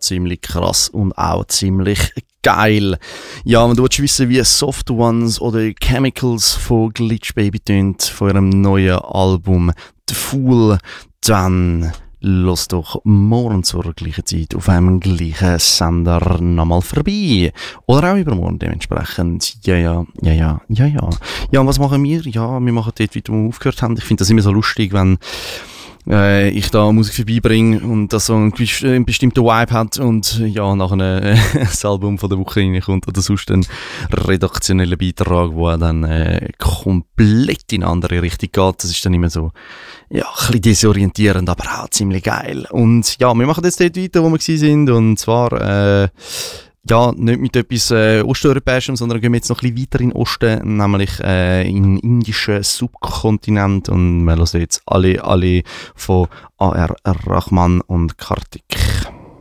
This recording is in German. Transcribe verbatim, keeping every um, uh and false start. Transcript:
ziemlich krass und auch ziemlich geil. Ja, wenn du willst wissen, wie Soft Ones oder Chemicals von Glitch Baby tönt, von ihrem neuen Album The Fool, dann lass doch morgen zur gleichen Zeit auf einem gleichen Sender nochmal vorbei. Oder auch übermorgen dementsprechend. Ja, ja, ja, ja, ja, ja. Ja, und was machen wir? Ja, wir machen dort, wie wir aufgehört haben. Ich finde das immer so lustig, wenn äh, ich da Musik vorbeibringe und das so einen, einen bestimmten Vibe hat und ja, nachher äh, das Album von der Woche reinkommt oder sonst ein redaktioneller Beitrag, der dann äh, komplett in eine andere Richtung geht. Das ist dann immer so, ja, ein bisschen desorientierend, aber auch ziemlich geil. Und ja, wir machen jetzt dort weiter, wo wir gewesen sind, und zwar äh, ja, nicht mit etwas äh, Osteuropäischem, sondern gehen wir jetzt noch ein bisschen weiter in den Osten, nämlich äh, in den indischen Subkontinent, und wir hören jetzt alle, alle von A R Rahman und Kartik.